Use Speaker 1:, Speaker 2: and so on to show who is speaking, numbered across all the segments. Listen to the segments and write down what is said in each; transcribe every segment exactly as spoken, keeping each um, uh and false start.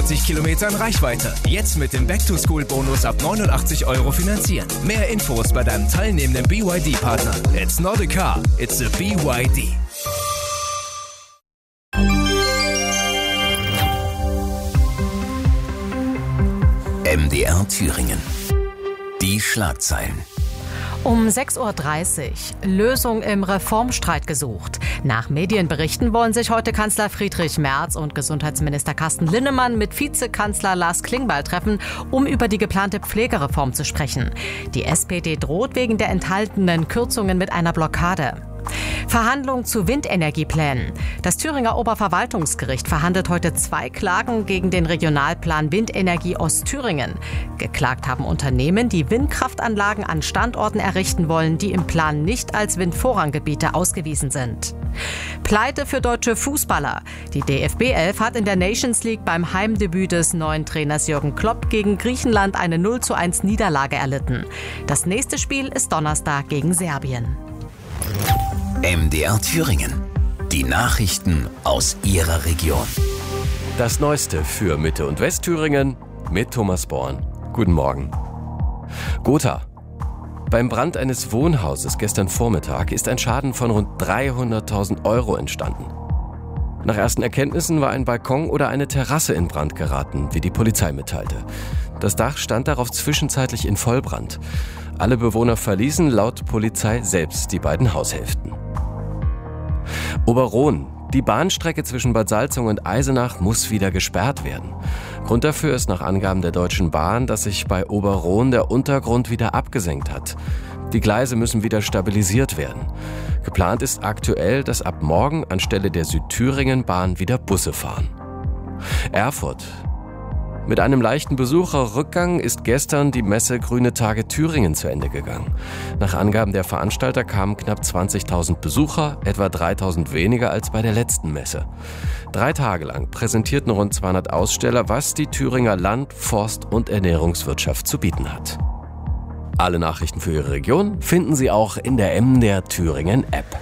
Speaker 1: sechzig Kilometern Reichweite. Jetzt mit dem Back-to-School-Bonus ab neunundachtzig Euro finanzieren. Mehr Infos bei deinem teilnehmenden B Y D-Partner. It's not a car, it's a B Y D.
Speaker 2: M D R Thüringen. Die Schlagzeilen.
Speaker 3: Um sechs Uhr dreißig. Lösung im Reformstreit gesucht. Nach Medienberichten wollen sich heute Kanzler Friedrich Merz und Gesundheitsminister Carsten Linnemann mit Vizekanzler Lars Klingbeil treffen, um über die geplante Pflegereform zu sprechen. Die S P D droht wegen der enthaltenen Kürzungen mit einer Blockade. Verhandlungen zu Windenergieplänen. Das Thüringer Oberverwaltungsgericht verhandelt heute zwei Klagen gegen den Regionalplan Windenergie Ostthüringen. Geklagt haben Unternehmen, die Windkraftanlagen an Standorten errichten wollen, die im Plan nicht als Windvorranggebiete ausgewiesen sind. Pleite für deutsche Fußballer. Die D F B elf hat in der Nations League beim Heimdebüt des neuen Trainers Jürgen Klopp gegen Griechenland eine null zu eins Niederlage erlitten. Das nächste Spiel ist Donnerstag gegen Serbien.
Speaker 2: M D R Thüringen. Die Nachrichten aus Ihrer Region.
Speaker 4: Das Neueste für Mitte- und Westthüringen mit Thomas Born. Guten Morgen. Gotha. Beim Brand eines Wohnhauses gestern Vormittag ist ein Schaden von rund dreihunderttausend Euro entstanden. Nach ersten Erkenntnissen war ein Balkon oder eine Terrasse in Brand geraten, wie die Polizei mitteilte. Das Dach stand darauf zwischenzeitlich in Vollbrand. Alle Bewohner verließen laut Polizei selbst die beiden Haushälften. Oberrohn. Die Bahnstrecke zwischen Bad Salzung und Eisenach muss wieder gesperrt werden. Grund dafür ist nach Angaben der Deutschen Bahn, dass sich bei Oberrohn der Untergrund wieder abgesenkt hat. Die Gleise müssen wieder stabilisiert werden. Geplant ist aktuell, dass ab morgen anstelle der Südthüringen-Bahn wieder Busse fahren. Erfurt. Mit einem leichten Besucherrückgang ist gestern die Messe Grüne Tage Thüringen zu Ende gegangen. Nach Angaben der Veranstalter kamen knapp zwanzigtausend Besucher, etwa dreitausend weniger als bei der letzten Messe. Drei Tage lang präsentierten rund zweihundert Aussteller, was die Thüringer Land-, Forst- und Ernährungswirtschaft zu bieten hat. Alle Nachrichten für Ihre Region finden Sie auch in der M D R Thüringen App.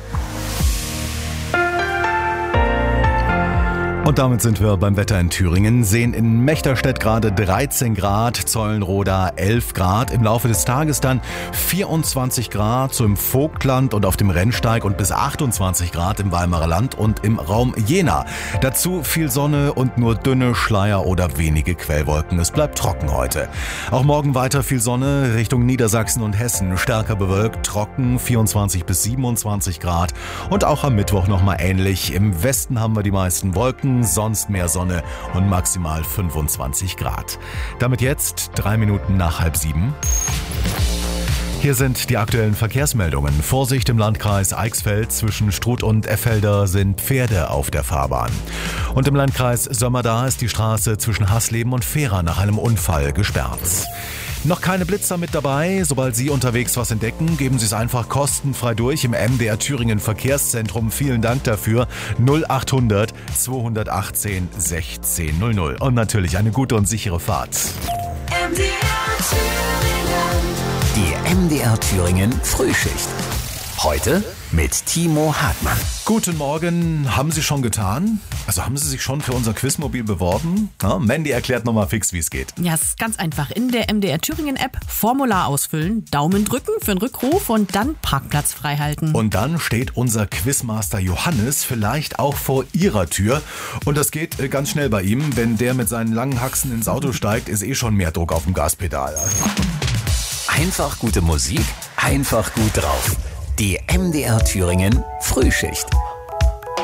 Speaker 5: Und damit sind wir beim Wetter in Thüringen. Sehen in Mechterstedt gerade dreizehn Grad, Zollenroda elf Grad. Im Laufe des Tages dann vierundzwanzig Grad, so im Vogtland und auf dem Rennsteig und bis achtundzwanzig Grad im Weimarer Land und im Raum Jena. Dazu viel Sonne und nur dünne Schleier oder wenige Quellwolken. Es bleibt trocken heute. Auch morgen weiter viel Sonne Richtung Niedersachsen und Hessen. Stärker bewölkt, trocken, vierundzwanzig bis siebenundzwanzig Grad. Und auch am Mittwoch nochmal ähnlich. Im Westen haben wir die meisten Wolken. Sonst mehr Sonne und maximal fünfundzwanzig Grad. Damit jetzt drei Minuten nach halb sieben. Hier sind die aktuellen Verkehrsmeldungen. Vorsicht im Landkreis Eichsfeld. Zwischen Struth und Effelder sind Pferde auf der Fahrbahn. Und im Landkreis Sömmerda ist die Straße zwischen Hasleben und Fehra nach einem Unfall gesperrt. Noch keine Blitzer mit dabei. Sobald Sie unterwegs was entdecken, geben Sie es einfach kostenfrei durch im M D R Thüringen Verkehrszentrum. Vielen Dank dafür. null achthundert zweihundertachtzehn sechzehn null null. Und natürlich eine gute und sichere Fahrt.
Speaker 2: M D R Thüringen. Die M D R Thüringen Frühschicht. Heute mit Timo Hartmann.
Speaker 5: Guten Morgen. Haben Sie schon getan? Also haben Sie sich schon für unser Quizmobil beworben? Ja, Mandy erklärt nochmal fix, wie es geht.
Speaker 6: Ja, es ist ganz einfach. In der M D R Thüringen App Formular ausfüllen, Daumen drücken für einen Rückruf und dann Parkplatz frei halten.
Speaker 5: Und dann steht unser Quizmaster Johannes vielleicht auch vor Ihrer Tür. Und das geht äh, ganz schnell bei ihm. Wenn der mit seinen langen Haxen ins Auto steigt, ist eh schon mehr Druck auf dem Gaspedal.
Speaker 2: Einfach gute Musik, einfach gut drauf. Die M D R Thüringen Frühschicht.